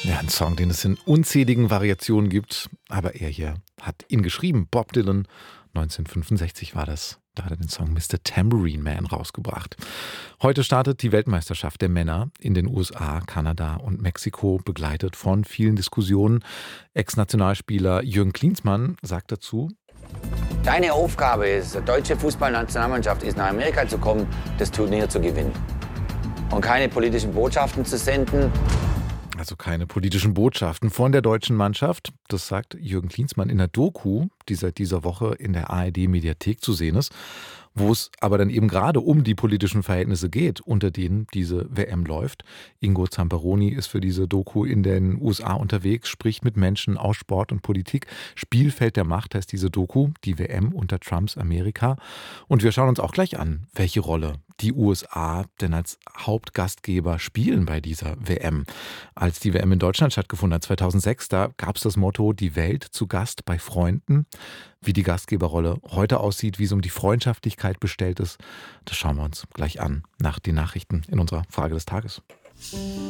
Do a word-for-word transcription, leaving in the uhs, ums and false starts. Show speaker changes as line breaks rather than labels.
Ja, ein Song, den es in unzähligen Variationen gibt, aber er hier hat ihn geschrieben. Bob Dylan, neunzehnhundertfünfundsechzig war das. Da hat er den Song Mister Tambourine Man rausgebracht. Heute startet die Weltmeisterschaft der Männer in den U S A, Kanada und Mexiko, begleitet von vielen Diskussionen. Ex-Nationalspieler Jürgen Klinsmann sagt dazu:
Deine Aufgabe ist, die deutsche Fußballnationalmannschaft ist nach Amerika zu kommen, das Turnier zu gewinnen. Und keine politischen Botschaften zu senden.
Also keine politischen Botschaften von der deutschen Mannschaft. Das sagt Jürgen Klinsmann in der Doku, die seit dieser Woche in der A R D-Mediathek zu sehen ist, wo es aber dann eben gerade um die politischen Verhältnisse geht, unter denen diese W M läuft. Ingo Zamperoni ist für diese Doku in den U S A unterwegs, spricht mit Menschen aus Sport und Politik. Spielfeld der Macht heißt diese Doku, die W M unter Trumps Amerika. Und wir schauen uns auch gleich an, welche Rolle die U S A denn als Hauptgastgeber spielen bei dieser W M. Als die W M in Deutschland stattgefunden hat, zweitausendsechs, da gab es das Motto, die Welt zu Gast bei Freunden. Wie die Gastgeberrolle heute aussieht, wie es um die Freundschaftlichkeit bestellt ist, das schauen wir uns gleich an nach den Nachrichten in unserer Frage des Tages.